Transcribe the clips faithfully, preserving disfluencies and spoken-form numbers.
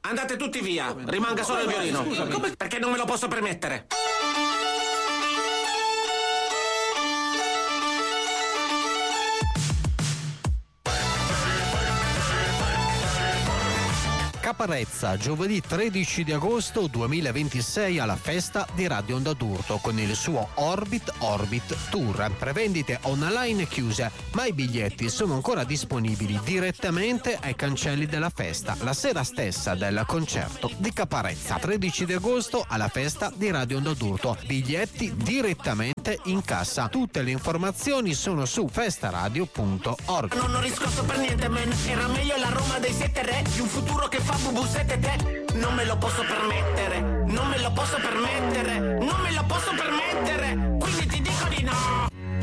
Andate tutti via, rimanga solo il violino. Come? Perché non me lo posso permettere. Caparezza, giovedì tredici di agosto duemilaventisei alla festa di Radio Onda d'Urto con il suo Orbit Orbit Tour. Prevendite online chiuse, ma i biglietti sono ancora disponibili direttamente ai cancelli della festa, la sera stessa del concerto di Caparezza. tredici di agosto alla festa di Radio Onda d'Urto. Biglietti direttamente in cassa. Tutte le informazioni sono su festaradio punto org. Non ho riscosso per niente, man. Era meglio la Roma dei sette re, di un futuro che fa bubu sette te. Non me lo posso permettere, non me lo posso permettere, non me lo posso permettere, quindi ti dico di no.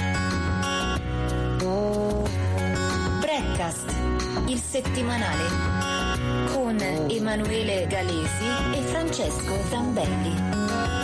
Breakfast, il settimanale con Emanuele Galesi e Francesco Zambelli.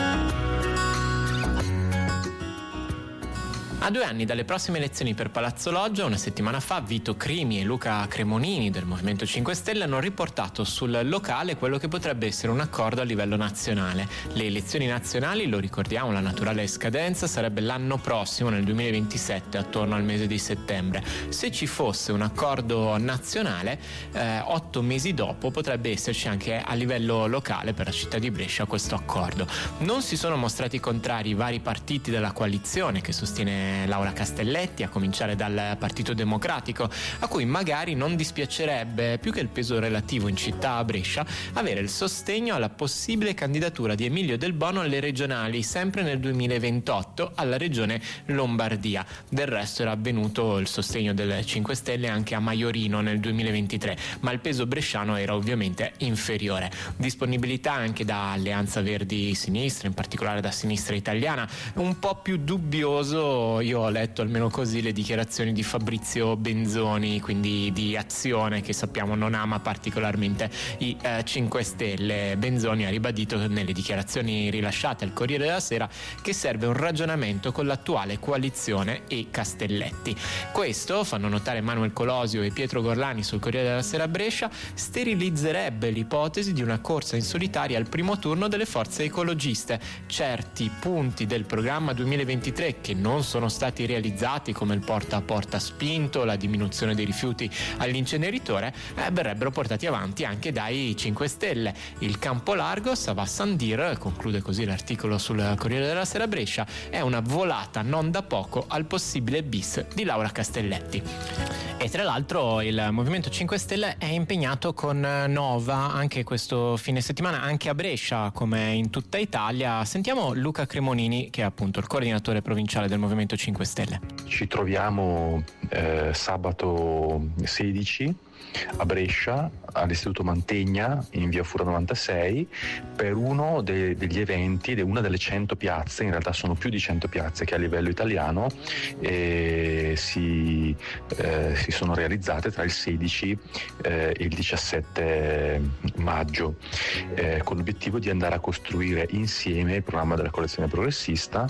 A due anni dalle prossime elezioni per Palazzo Loggia, una settimana fa, Vito Crimi e Luca Cremonini del Movimento cinque Stelle hanno riportato sul locale quello che potrebbe essere un accordo a livello nazionale. Le elezioni nazionali, lo ricordiamo, la naturale scadenza sarebbe l'anno prossimo, nel duemilaventisette, attorno al mese di settembre. Se ci fosse un accordo nazionale, eh, otto mesi dopo potrebbe esserci anche a livello locale per la città di Brescia questo accordo. Non si sono mostrati contrari i vari partiti della coalizione che sostiene Laura Castelletti, a cominciare dal Partito Democratico, a cui magari non dispiacerebbe, più che il peso relativo in città a Brescia, avere il sostegno alla possibile candidatura di Emilio Del Bono alle regionali, sempre nel duemilaventotto, alla regione Lombardia. Del resto era avvenuto il sostegno del cinque Stelle anche a Maiorino nel duemilaventitré, ma il peso bresciano era ovviamente inferiore. Disponibilità anche da Alleanza Verdi Sinistra, in particolare da Sinistra Italiana. Un po' più dubbioso, io ho letto almeno così le dichiarazioni di Fabrizio Benzoni, quindi di Azione, che sappiamo non ama particolarmente i eh, cinque Stelle. Benzoni ha ribadito nelle dichiarazioni rilasciate al Corriere della Sera che serve un ragionamento con l'attuale coalizione e Castelletti. Questo, fanno notare Manuel Colosio e Pietro Gorlani sul Corriere della Sera Brescia, sterilizzerebbe l'ipotesi di una corsa in solitaria al primo turno delle forze ecologiste. Certi punti del programma duemilaventitré che non sono stati realizzati, come il porta a porta spinto, la diminuzione dei rifiuti all'inceneritore, eh, verrebbero portati avanti anche dai cinque Stelle. Il campo largo, Savà Sandir, conclude così l'articolo sul Corriere della Sera Brescia, è una volata non da poco al possibile bis di Laura Castelletti. E tra l'altro il Movimento cinque Stelle è impegnato con Nova anche questo fine settimana, anche a Brescia come in tutta Italia. Sentiamo Luca Cremonini, che è appunto il coordinatore provinciale del Movimento cinque Stelle. Ci troviamo eh, sabato sedici a Brescia, all'Istituto Mantegna in via Fura novantasei, per uno de- degli eventi, de- una delle cento piazze, in realtà sono più di cento piazze che a livello italiano eh, si, eh, si sono realizzate tra il sedici eh, e il diciassette maggio, eh, con l'obiettivo di andare a costruire insieme il programma della coalizione progressista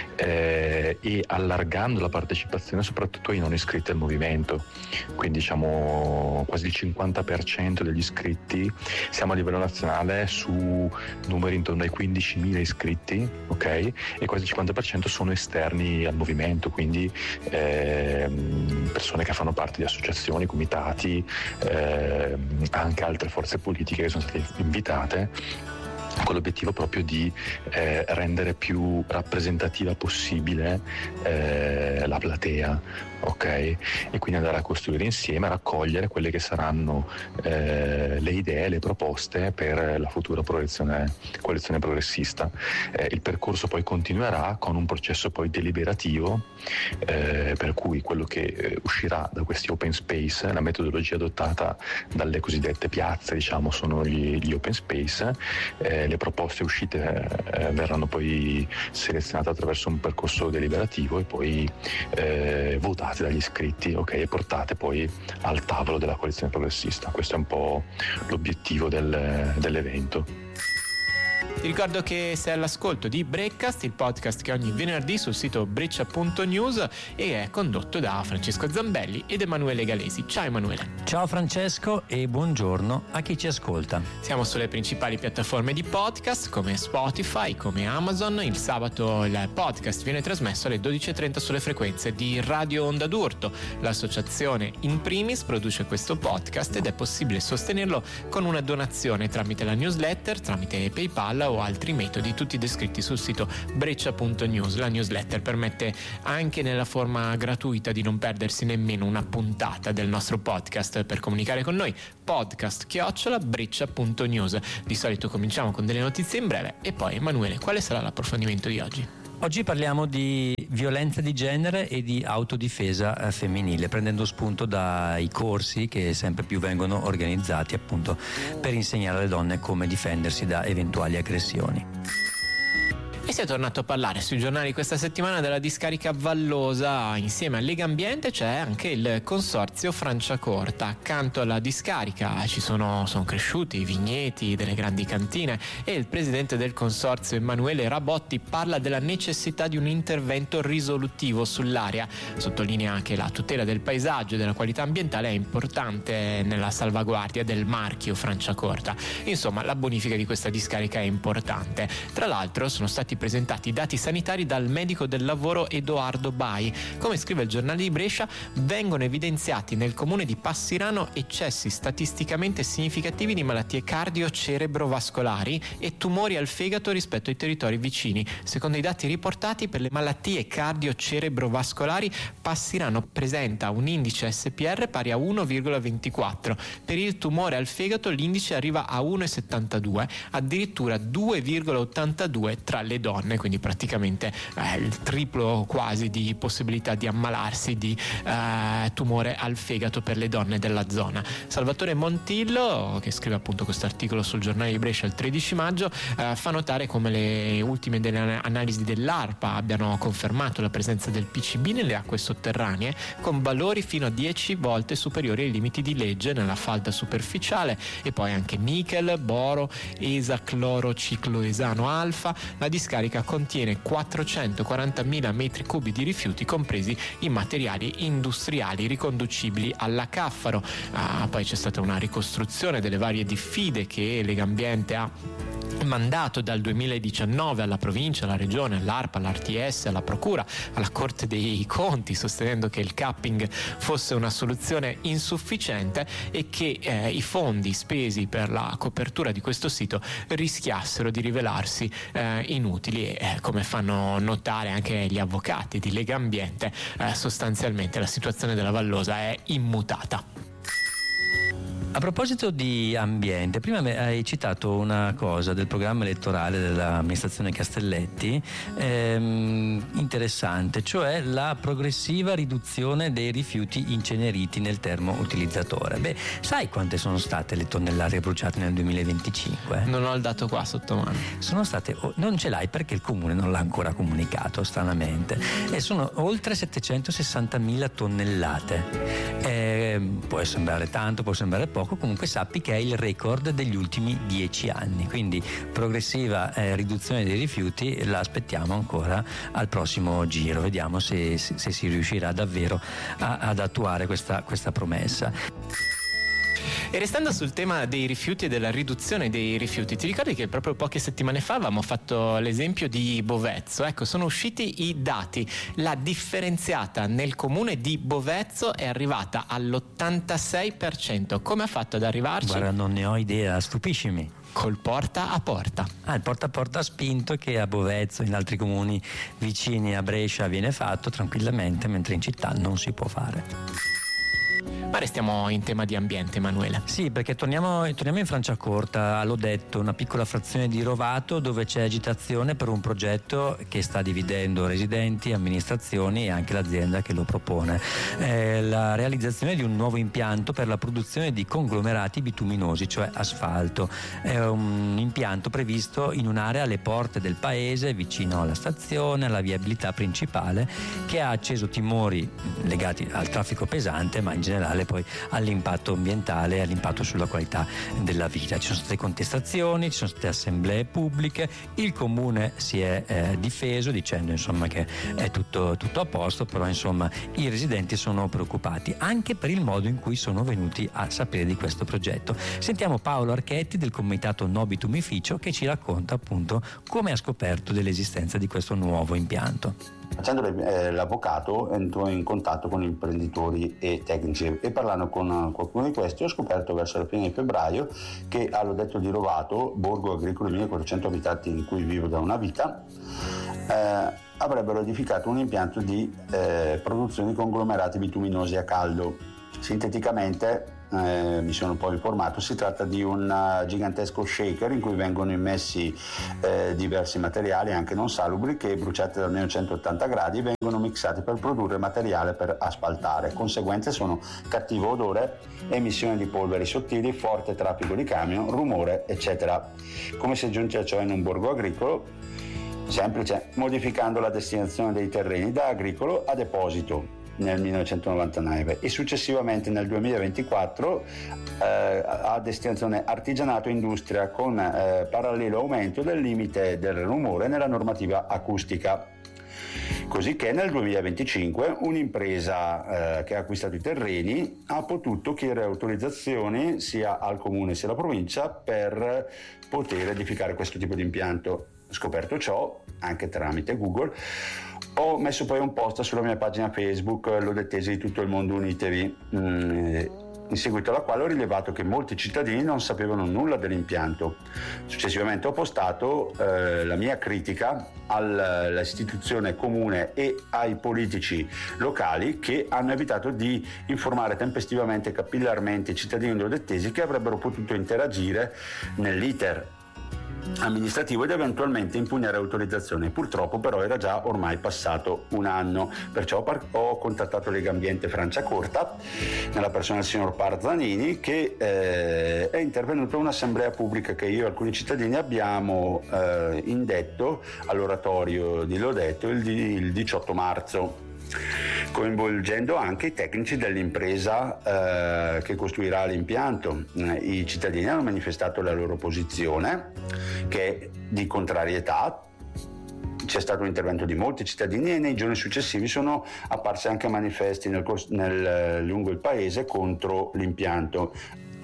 eh, e allargando la partecipazione soprattutto ai non iscritti al movimento. Quindi diciamo quasi il cinquanta per cento degli iscritti, siamo a livello nazionale su numeri intorno ai quindicimila iscritti, ok? E quasi il cinquanta per cento sono esterni al movimento, quindi eh, persone che fanno parte di associazioni, comitati, eh, anche altre forze politiche che sono state invitate, con l'obiettivo proprio di eh, rendere più rappresentativa possibile eh, la platea, ok? E quindi andare a costruire insieme, a raccogliere quelle che saranno eh, le idee, le proposte per la futura coalizione, coalizione progressista. Eh, il percorso poi continuerà con un processo poi deliberativo, eh, per cui quello che eh, uscirà da questi open space, la metodologia adottata dalle cosiddette piazze, diciamo, sono gli, gli open space. Eh, le proposte uscite eh, verranno poi selezionate attraverso un percorso deliberativo e poi eh, votate dagli iscritti, ok, e portate poi al tavolo della coalizione progressista. Questo è un po' l'obiettivo del, dell'evento. Ti ricordo che sei all'ascolto di Breakcast, il podcast che ogni venerdì sul sito breccia punto news e è condotto da Francesco Zambelli ed Emanuele Galesi. Ciao Emanuele. Ciao Francesco e buongiorno a chi ci ascolta. Siamo sulle principali piattaforme di podcast come Spotify, come Amazon. Il sabato il podcast viene trasmesso alle dodici e trenta sulle frequenze di Radio Onda d'Urto. L'associazione In Primis produce questo podcast ed è possibile sostenerlo con una donazione tramite la newsletter, tramite PayPal o altri metodi, tutti descritti sul sito breccia punto news. La newsletter permette anche nella forma gratuita di non perdersi nemmeno una puntata del nostro podcast. Per comunicare con noi, podcast chiocciola breccia punto news. Di solito cominciamo con delle notizie in breve e poi Emanuele, quale sarà l'approfondimento di oggi? Oggi parliamo di violenza di genere e di autodifesa femminile, prendendo spunto dai corsi che sempre più vengono organizzati appunto per insegnare alle donne come difendersi da eventuali aggressioni. E si è tornato a parlare sui giornali questa settimana della discarica Vallosa. Insieme a Lega Ambiente c'è anche il consorzio Franciacorta. Accanto alla discarica ci sono, sono cresciuti i vigneti delle grandi cantine e il presidente del consorzio Emanuele Rabotti parla della necessità di un intervento risolutivo sull'area. Sottolinea che la tutela del paesaggio e della qualità ambientale è importante nella salvaguardia del marchio Franciacorta. Insomma, la bonifica di questa discarica è importante. Tra l'altro sono stati presentati i dati sanitari dal medico del lavoro Edoardo Bai. Come scrive il giornale di Brescia, vengono evidenziati nel comune di Passirano eccessi statisticamente significativi di malattie cardio-cerebrovascolari e tumori al fegato rispetto ai territori vicini. Secondo i dati riportati, per le malattie cardio-cerebrovascolari Passirano presenta un indice S P R pari a uno virgola ventiquattro. Per il tumore al fegato l'indice arriva a uno virgola settantadue, addirittura due virgola ottantadue tra le donne, quindi praticamente eh, il triplo quasi di possibilità di ammalarsi di eh, tumore al fegato per le donne della zona. Salvatore Montillo, che scrive appunto questo articolo sul giornale di Brescia il tredici maggio, eh, fa notare come le ultime delle analisi dell'ARPA abbiano confermato la presenza del P C B nelle acque sotterranee con valori fino a dieci volte superiori ai limiti di legge nella falda superficiale, e poi anche nichel, boro, esaclorocicloesano alfa. La discarica contiene quattrocentoquarantamila metri cubi di rifiuti, compresi i materiali industriali riconducibili alla Caffaro. Ah, poi c'è stata una ricostruzione delle varie diffide che Lega Ambiente ha mandato dal duemiladiciannove alla provincia, alla regione, all'ARPA, all'R T S, alla procura, alla Corte dei Conti, sostenendo che il capping fosse una soluzione insufficiente e che eh, i fondi spesi per la copertura di questo sito rischiassero di rivelarsi eh, inutili e eh, come fanno notare anche gli avvocati di Lega Ambiente, eh, sostanzialmente la situazione della Vallosa è immutata. A proposito di ambiente, prima hai citato una cosa del programma elettorale dell'amministrazione Castelletti ehm, interessante, cioè la progressiva riduzione dei rifiuti inceneriti nel termoutilizzatore. Beh, sai quante sono state le tonnellate bruciate nel duemilaventicinque? Non ho il dato qua sotto mano. Sono state, non ce l'hai perché il comune non l'ha ancora comunicato, stranamente, e sono oltre settecentosessantamila tonnellate. Eh, può sembrare tanto, può sembrare poco, comunque sappi che è il record degli ultimi dieci anni, quindi progressiva eh, riduzione dei rifiuti la aspettiamo ancora al prossimo giro, vediamo se, se, se si riuscirà davvero a, ad attuare questa, questa promessa. E restando sul tema dei rifiuti e della riduzione dei rifiuti, ti ricordi che proprio poche settimane fa avevamo fatto l'esempio di Bovezzo? Ecco, sono usciti i dati. La differenziata nel comune di Bovezzo è arrivata all'ottantasei per cento. Come ha fatto ad arrivarci? Guarda, non ne ho idea, stupiscimi. Col porta a porta. Ah, il porta a porta ha spinto, che a Bovezzo e in altri comuni vicini a Brescia viene fatto tranquillamente, mentre in città non si può fare. Ma restiamo in tema di ambiente, Emanuele. Sì, perché torniamo, torniamo in Franciacorta, l'ho detto, una piccola frazione di Rovato dove c'è agitazione per un progetto che sta dividendo residenti, amministrazioni e anche l'azienda che lo propone. Eh, la realizzazione di un nuovo impianto per la produzione di conglomerati bituminosi, cioè asfalto. È un impianto previsto in un'area alle porte del paese, vicino alla stazione, alla viabilità principale, che ha acceso timori legati al traffico pesante, ma in generale parallele poi all'impatto ambientale e all'impatto sulla qualità della vita. Ci sono state contestazioni, ci sono state assemblee pubbliche, il comune si è eh, difeso dicendo insomma che è tutto, tutto a posto, però insomma i residenti sono preoccupati anche per il modo in cui sono venuti a sapere di questo progetto. Sentiamo Paolo Archetti del comitato No Bitumificio che ci racconta appunto come ha scoperto dell'esistenza di questo nuovo impianto. Facendo eh, l'avvocato entrò in contatto con imprenditori e tecnici e parlando con qualcuno di questi ho scoperto verso la fine di febbraio che allo detto di Rovato, borgo agricolo di millequattrocento abitanti in cui vivo da una vita, eh, avrebbero edificato un impianto di eh, produzione di conglomerati bituminosi a caldo. Sinteticamente Eh, mi sono poi informato, si tratta di un uh, gigantesco shaker in cui vengono immessi eh, diversi materiali anche non salubri che bruciati da almeno centottanta gradi vengono mixati per produrre materiale per asfaltare. Conseguenze sono cattivo odore, emissione di polveri sottili, forte traffico di camion, rumore eccetera. Come si aggiunge a ciò in un borgo agricolo? Semplice, modificando la destinazione dei terreni da agricolo a deposito nel millenovecentonovantanove e successivamente nel duemilaventiquattro eh, a destinazione artigianato e industria con eh, parallelo aumento del limite del rumore nella normativa acustica. Così che nel duemilaventicinque un'impresa eh, che ha acquistato i terreni ha potuto chiedere autorizzazioni sia al comune sia alla provincia per poter edificare questo tipo di impianto. Scoperto ciò, anche tramite Google, ho messo poi un post sulla mia pagina Facebook, l'Odetesi di tutto il mondo unitevi, in seguito alla quale ho rilevato che molti cittadini non sapevano nulla dell'impianto. Successivamente ho postato eh, la mia critica all'istituzione comune e ai politici locali che hanno evitato di informare tempestivamente e capillarmente i cittadini odettesi che avrebbero potuto interagire nell'iter amministrativo ed eventualmente impugnare autorizzazione. Purtroppo però era già ormai passato un anno, perciò ho contattato Legambiente Franciacorta nella persona del signor Parzanini che eh, è intervenuto in un'assemblea pubblica che io e alcuni cittadini abbiamo eh, indetto all'oratorio di Lodeto il, il diciotto marzo, coinvolgendo anche i tecnici dell'impresa eh, che costruirà l'impianto. I cittadini hanno manifestato la loro posizione, che è di contrarietà. C'è stato un intervento di molti cittadini e nei giorni successivi sono apparsi anche manifesti nel, nel, lungo il paese contro l'impianto.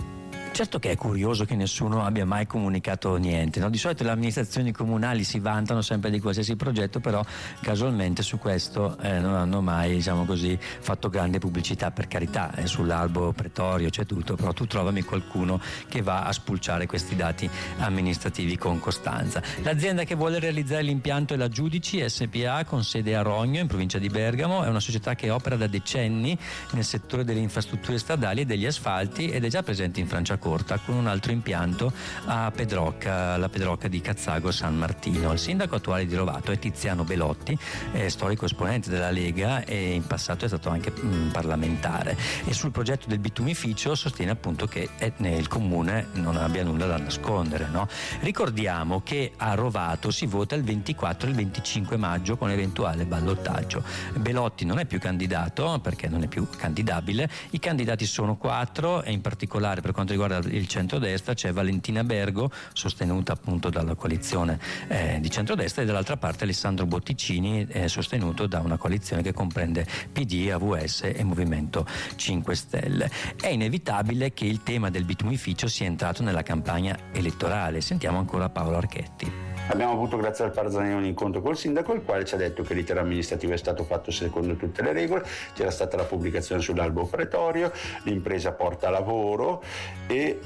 Certo che è curioso che nessuno abbia mai comunicato niente, no? Di solito le amministrazioni comunali si vantano sempre di qualsiasi progetto, però casualmente su questo eh, non hanno mai, diciamo così, fatto grande pubblicità. Per carità, eh, sull'albo pretorio c'è tutto, però tu trovami qualcuno che va a spulciare questi dati amministrativi con costanza. L'azienda che vuole realizzare l'impianto è la Giudici S P A con sede a Rogno in provincia di Bergamo. È una società che opera da decenni nel settore delle infrastrutture stradali e degli asfalti ed è già presente in Franciacorta con un altro impianto a Pedrocca, la Pedrocca di Cazzago San Martino. Il sindaco attuale di Rovato è Tiziano Belotti, è storico esponente della Lega e in passato è stato anche mh, parlamentare, e sul progetto del bitumificio sostiene appunto che è, il comune non abbia nulla da nascondere, no? Ricordiamo che a Rovato si vota il ventiquattro e il venticinque maggio con eventuale ballottaggio. Belotti non è più candidato perché non è più candidabile, i candidati sono quattro e in particolare per quanto riguarda il centrodestra c'è Valentina Bergo, sostenuta appunto dalla coalizione eh, di centrodestra, e dall'altra parte Alessandro Botticini, eh, sostenuto da una coalizione che comprende P D, A V S e Movimento cinque Stelle. È inevitabile che il tema del bitumificio sia entrato nella campagna elettorale. Sentiamo ancora Paolo Archetti. Abbiamo avuto, grazie al Parzanini, un incontro col sindaco, il quale ci ha detto che l'iter amministrativo è stato fatto secondo tutte le regole, c'era stata la pubblicazione sull'albo pretorio, l'impresa porta lavoro e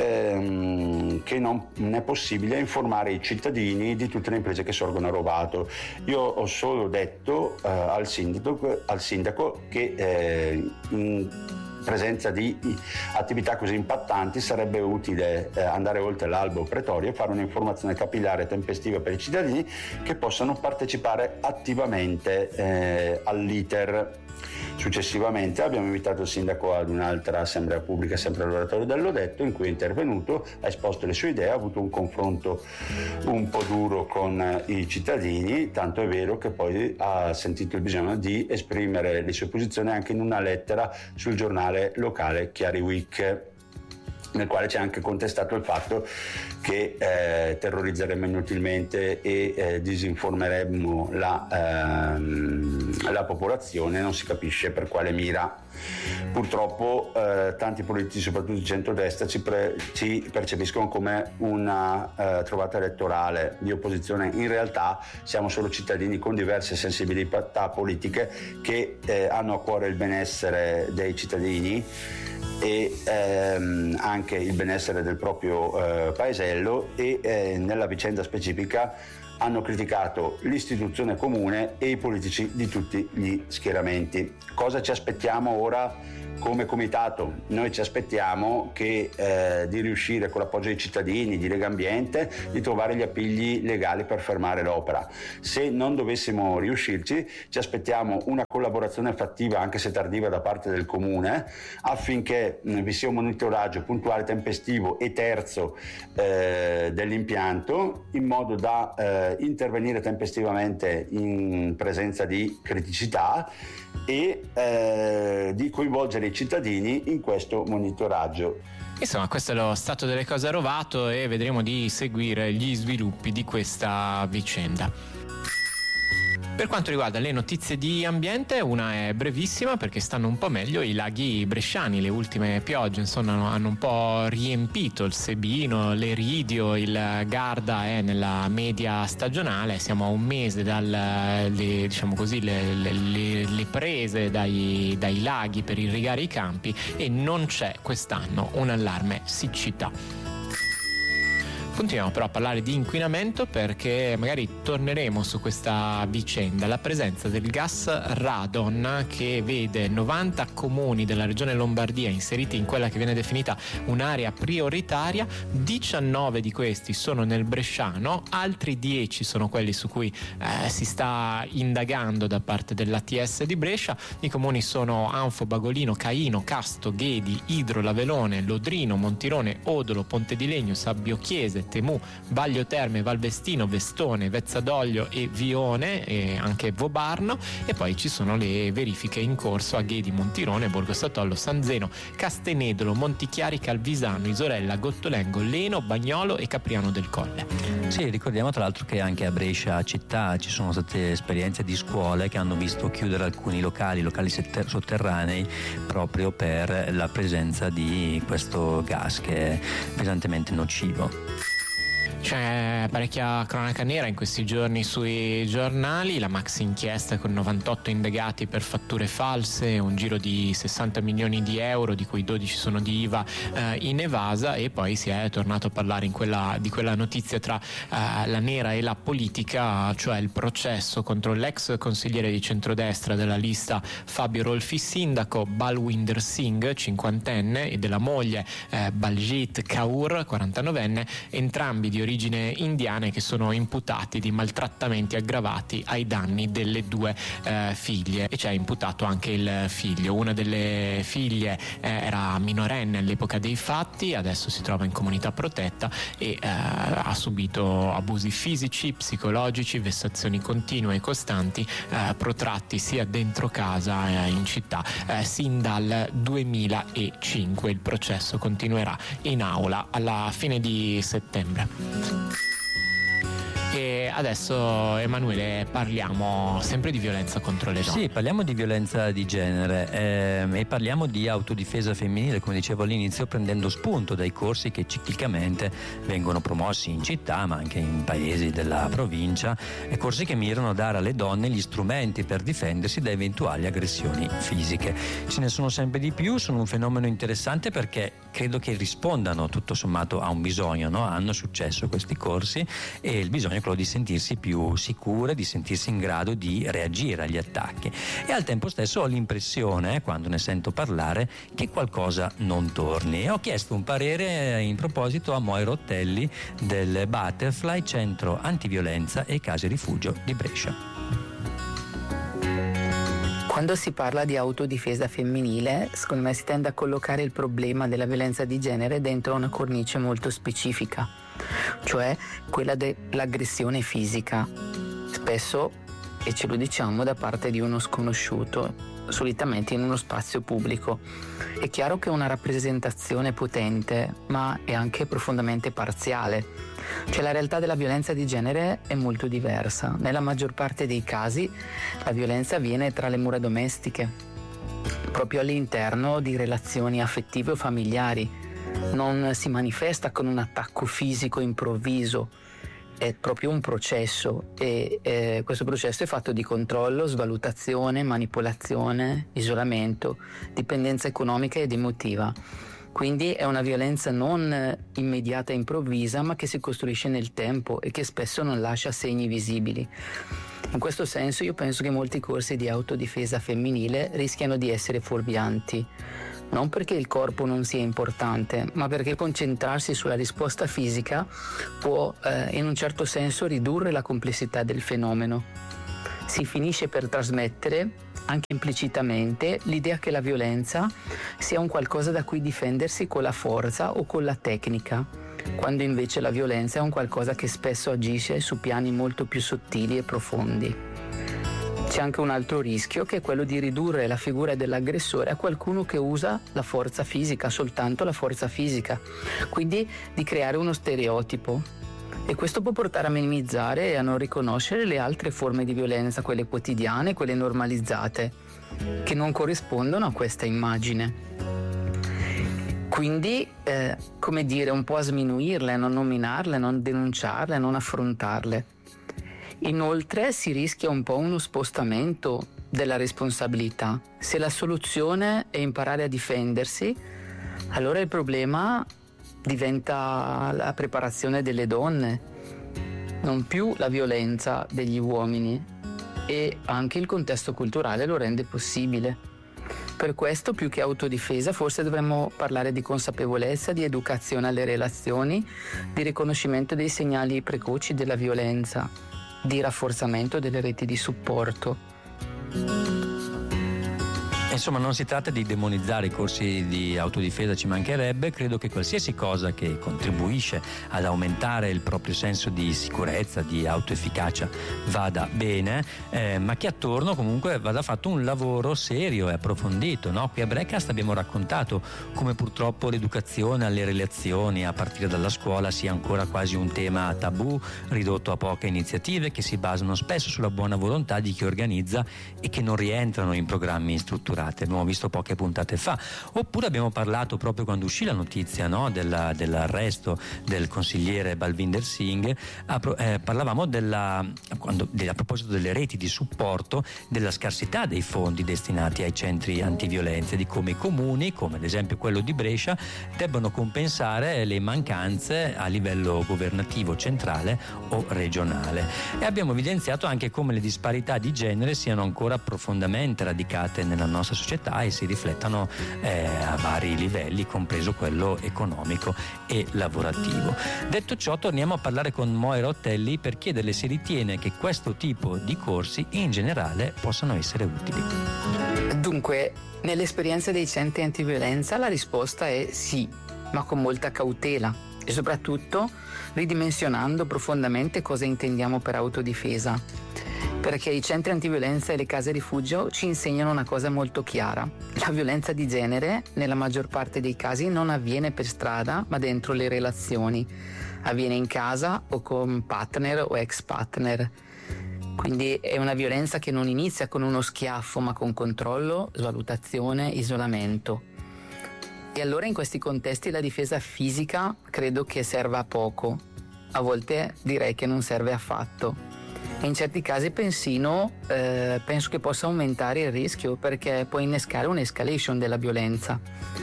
ehm, che non è possibile informare i cittadini di tutte le imprese che sorgono a Rovato. Io ho solo detto eh, al, sindaco, al sindaco che eh, in presenza di attività così impattanti sarebbe utile eh, andare oltre l'albo pretorio e fare un'informazione capillare e tempestiva per i cittadini che possano partecipare attivamente eh, all'iter. Successivamente abbiamo invitato il sindaco ad un'altra assemblea pubblica sempre all'oratorio dell'Odetto, in cui è intervenuto, ha esposto le sue idee, ha avuto un confronto un po' duro con i cittadini, tanto è vero che poi ha sentito il bisogno di esprimere le sue posizioni anche in una lettera sul giornale locale Chiari Week, nel quale c'è anche contestato il fatto che eh, terrorizzeremmo inutilmente e eh, disinformeremmo la, ehm, la popolazione, non si capisce per quale mira. Purtroppo eh, tanti politici, soprattutto di centrodestra, ci, pre- ci percepiscono come una eh, trovata elettorale di opposizione. In realtà siamo solo cittadini con diverse sensibilità politiche che eh, hanno a cuore il benessere dei cittadini e ehm, anche il benessere del proprio eh, paesello e eh, nella vicenda specifica hanno criticato l'istituzione comune e i politici di tutti gli schieramenti. Cosa ci aspettiamo ora come comitato? Noi ci aspettiamo che eh, di riuscire con l'appoggio dei cittadini, di Legambiente, di trovare gli appigli legali per fermare l'opera. Se non dovessimo riuscirci, ci aspettiamo una collaborazione fattiva, anche se tardiva, da parte del comune, affinché mh, vi sia un monitoraggio puntuale, tempestivo e terzo eh, dell'impianto, in modo da eh, intervenire tempestivamente in presenza di criticità e eh, di coinvolgere i cittadini in questo monitoraggio. Insomma, questo è lo stato delle cose a Rovato e vedremo di seguire gli sviluppi di questa vicenda. Per quanto riguarda le notizie di ambiente, una è brevissima perché stanno un po' meglio i laghi bresciani. Le ultime piogge insomma hanno un po' riempito il Sebino, l'Eridio, il Garda è nella media stagionale. Siamo a un mese dalle, diciamo così, le, le, le, le prese dai, dai laghi per irrigare i campi e non c'è quest'anno un allarme siccità. Continuiamo però a parlare di inquinamento perché magari torneremo su questa vicenda, la presenza del gas radon che vede novanta comuni della regione Lombardia inseriti in quella che viene definita un'area prioritaria. diciannove di questi sono nel bresciano, altri dieci sono quelli su cui eh, si sta indagando da parte dell'A T S di Brescia. I comuni sono Anfo, Bagolino, Caino, Casto, Ghedi, Idro, Lavelone, Lodrino, Montirone, Odolo, Ponte di Legno, Sabbio Chiese, Temù, Baglio Terme, Valvestino, Vestone, Vezzadoglio e Vione e anche Vobarno, e poi ci sono le verifiche in corso a Ghedi, Montirone, Borgo Statollo, San Zeno, Castenedolo, Montichiari, Calvisano, Isorella, Gottolengo, Leno, Bagnolo e Capriano del Colle. Sì, ricordiamo tra l'altro che anche a Brescia città ci sono state esperienze di scuole che hanno visto chiudere alcuni locali, locali sotterranei, proprio per la presenza di questo gas che è pesantemente nocivo. C'è parecchia cronaca nera in questi giorni sui giornali, la maxi inchiesta con novantotto indagati per fatture false, un giro di sessanta milioni di euro di cui dodici sono di I V A eh, in evasa, e poi si è tornato a parlare in quella, di quella notizia tra eh, la nera e la politica, cioè il processo contro l'ex consigliere di centrodestra della lista Fabio Rolfi sindaco, Balwinder Singh, cinquantenne, e della moglie eh, Baljit Kaur, quarantanovenne, entrambi di origine indiane, che sono imputati di maltrattamenti aggravati ai danni delle due eh, figlie, e c'è imputato anche il figlio. Una delle figlie eh, era minorenne all'epoca dei fatti, adesso si trova in comunità protetta e eh, ha subito abusi fisici, psicologici, vessazioni continue e costanti eh, protratti sia dentro casa eh, in città eh, sin dal duemilacinque. Il processo continuerà in aula alla fine di settembre. E adesso, Emanuele, parliamo sempre di violenza contro le donne. Sì, parliamo di violenza di genere ehm, e parliamo di autodifesa femminile, come dicevo all'inizio, prendendo spunto dai corsi che ciclicamente vengono promossi in città ma anche in paesi della provincia, e corsi che mirano a dare alle donne gli strumenti per difendersi da eventuali aggressioni fisiche. Ce ne sono sempre di più, sono un fenomeno interessante perché credo che rispondano tutto sommato a un bisogno, no? Hanno successo questi corsi, e il bisogno è quello di sentirsi più sicure, di sentirsi in grado di reagire agli attacchi, e al tempo stesso ho l'impressione, quando ne sento parlare, che qualcosa non torni. Ho chiesto un parere in proposito a Moira Ottelli del Butterfly, centro antiviolenza e case rifugio di Brescia. Quando si parla di autodifesa femminile, secondo me si tende a collocare il problema della violenza di genere dentro una cornice molto specifica, cioè quella dell'aggressione fisica, spesso, e ce lo diciamo, da parte di uno sconosciuto, solitamente in uno spazio pubblico. È chiaro che è una rappresentazione potente, ma è anche profondamente parziale. Cioè la realtà della violenza di genere è molto diversa. Nella maggior parte dei casi la violenza avviene tra le mura domestiche, proprio all'interno di relazioni affettive o familiari. Non si manifesta con un attacco fisico improvviso, è proprio un processo e eh, questo processo è fatto di controllo, svalutazione, manipolazione, isolamento, dipendenza economica ed emotiva. Quindi è una violenza non immediata e improvvisa, ma che si costruisce nel tempo e che spesso non lascia segni visibili. In questo senso io penso che molti corsi di autodifesa femminile rischiano di essere fuorvianti. Non perché il corpo non sia importante, ma perché concentrarsi sulla risposta fisica può eh, in un certo senso ridurre la complessità del fenomeno. Si finisce per trasmettere, anche implicitamente, l'idea che la violenza sia un qualcosa da cui difendersi con la forza o con la tecnica, quando invece la violenza è un qualcosa che spesso agisce su piani molto più sottili e profondi. C'è anche un altro rischio, che è quello di ridurre la figura dell'aggressore a qualcuno che usa la forza fisica, soltanto la forza fisica, quindi di creare uno stereotipo. E questo può portare a minimizzare e a non riconoscere le altre forme di violenza, quelle quotidiane, quelle normalizzate, che non corrispondono a questa immagine. Quindi, eh, come dire, un po' a sminuirle, non nominarle, non denunciarle, non affrontarle. Inoltre si rischia un po' uno spostamento della responsabilità. Se la soluzione è imparare a difendersi, allora il problema diventa la preparazione delle donne, non più la violenza degli uomini, e anche il contesto culturale lo rende possibile. Per questo, più che autodifesa, forse dovremmo parlare di consapevolezza, di educazione alle relazioni, di riconoscimento dei segnali precoci della violenza, di rafforzamento delle reti di supporto. Insomma, non si tratta di demonizzare i corsi di autodifesa, ci mancherebbe. Credo che qualsiasi cosa che contribuisce ad aumentare il proprio senso di sicurezza, di autoefficacia, vada bene, eh, ma che attorno comunque vada fatto un lavoro serio e approfondito, no? Qui a Breakcast abbiamo raccontato come purtroppo l'educazione alle relazioni a partire dalla scuola sia ancora quasi un tema tabù, ridotto a poche iniziative che si basano spesso sulla buona volontà di chi organizza e che non rientrano in programmi strutturati. Abbiamo visto poche puntate fa. Oppure abbiamo parlato, proprio quando uscì la notizia, no, della, dell'arresto del consigliere Balvinder Singh, a, eh, parlavamo della, quando, de, a proposito delle reti di supporto, della scarsità dei fondi destinati ai centri antiviolenza, di come i comuni, come ad esempio quello di Brescia, debbano compensare le mancanze a livello governativo centrale o regionale. E abbiamo evidenziato anche come le disparità di genere siano ancora profondamente radicate nella nostra società e si riflettano eh, a vari livelli, compreso quello economico e lavorativo. Detto ciò, torniamo a parlare con Moira Ottelli per chiederle se ritiene che questo tipo di corsi in generale possano essere utili. Dunque, nell'esperienza dei centri antiviolenza la risposta è sì, ma con molta cautela e soprattutto ridimensionando profondamente cosa intendiamo per autodifesa. Perché i centri antiviolenza e le case rifugio ci insegnano una cosa molto chiara. La violenza di genere, nella maggior parte dei casi, non avviene per strada, ma dentro le relazioni. Avviene in casa o con partner o ex partner. Quindi è una violenza che non inizia con uno schiaffo, ma con controllo, svalutazione, isolamento. E allora in questi contesti la difesa fisica credo che serva a poco. A volte direi che non serve affatto. E in certi casi persino eh, penso che possa aumentare il rischio, perché può innescare un'escalation della violenza.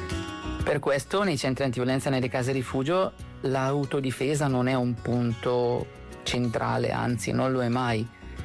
Per questo nei centri antiviolenza e nelle case rifugio l'autodifesa non è un punto centrale, anzi non lo è mai.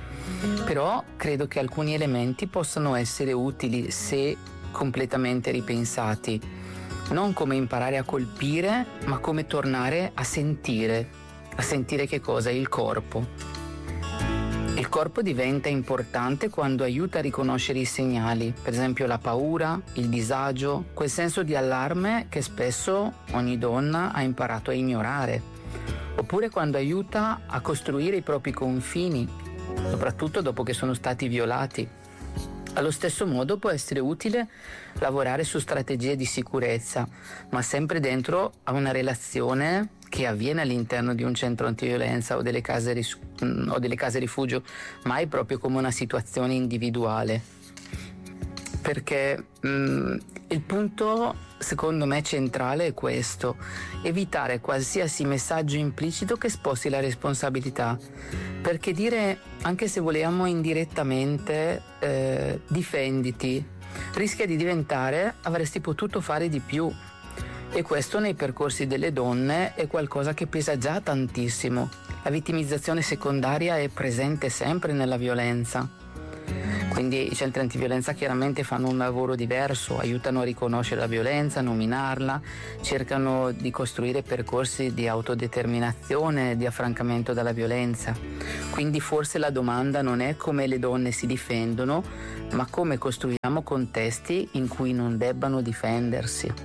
Però credo che alcuni elementi possano essere utili se completamente ripensati, non come imparare a colpire, ma come tornare a sentire, a sentire che cosa? Il corpo. Il corpo diventa importante quando aiuta a riconoscere i segnali, per esempio la paura, il disagio, quel senso di allarme che spesso ogni donna ha imparato a ignorare, oppure quando aiuta a costruire i propri confini, soprattutto dopo che sono stati violati. Allo stesso modo può essere utile lavorare su strategie di sicurezza, ma sempre dentro a una relazione che avviene all'interno di un centro antiviolenza o delle case, ris- o delle case rifugio, mai proprio come una situazione individuale. Perché mh, il punto secondo me centrale è questo: evitare qualsiasi messaggio implicito che sposti la responsabilità, perché dire, anche se vogliamo indirettamente, eh, difenditi, rischia di diventare avresti potuto fare di più, e questo nei percorsi delle donne è qualcosa che pesa già tantissimo. La vittimizzazione secondaria è presente sempre nella violenza. Quindi i centri antiviolenza chiaramente fanno un lavoro diverso, aiutano a riconoscere la violenza, a nominarla, cercano di costruire percorsi di autodeterminazione, di affrancamento dalla violenza. Quindi forse la domanda non è come le donne si difendono, ma come costruiamo contesti in cui non debbano difendersi.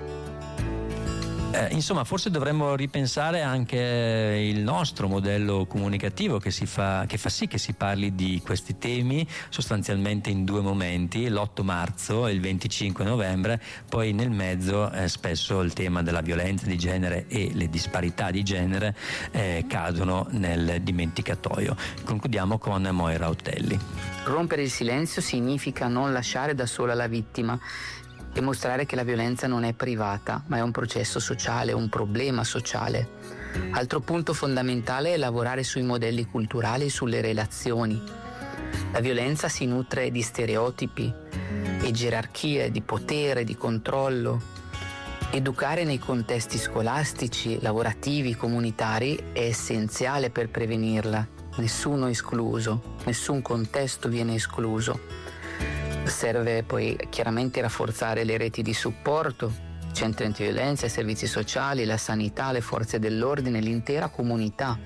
Eh, insomma, forse dovremmo ripensare anche il nostro modello comunicativo che, si fa, che fa sì che si parli di questi temi sostanzialmente in due momenti, l'otto marzo e il venticinque novembre, poi nel mezzo eh, spesso il tema della violenza di genere e le disparità di genere eh, cadono nel dimenticatoio. Concludiamo con Moira Otelli. Rompere il silenzio significa non lasciare da sola la vittima e mostrare che la violenza non è privata, ma è un processo sociale, un problema sociale. Altro punto fondamentale è lavorare sui modelli culturali e sulle relazioni. La violenza si nutre di stereotipi e gerarchie, di potere, di controllo. Educare nei contesti scolastici, lavorativi, comunitari è essenziale per prevenirla. Nessuno escluso, nessun contesto viene escluso. Serve poi chiaramente rafforzare le reti di supporto, centri antiviolenza, i servizi sociali, la sanità, le forze dell'ordine, l'intera comunità.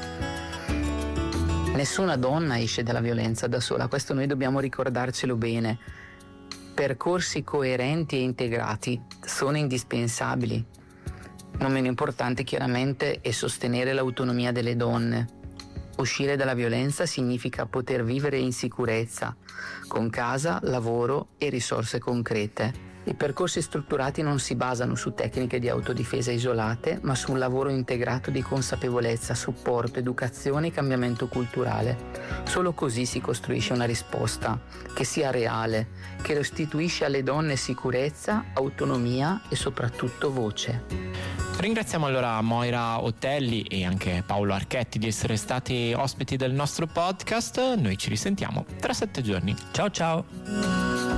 Nessuna donna esce dalla violenza da sola, questo noi dobbiamo ricordarcelo bene. Percorsi coerenti e integrati sono indispensabili. Non meno importante chiaramente è sostenere l'autonomia delle donne. Uscire dalla violenza significa poter vivere in sicurezza, con casa, lavoro e risorse concrete. I percorsi strutturati non si basano su tecniche di autodifesa isolate, ma su un lavoro integrato di consapevolezza, supporto, educazione e cambiamento culturale. Solo così si costruisce una risposta che sia reale, che restituisce alle donne sicurezza, autonomia e soprattutto voce. Ringraziamo allora Moira Otelli e anche Paolo Archetti di essere stati ospiti del nostro podcast. Noi ci risentiamo tra sette giorni. Ciao ciao!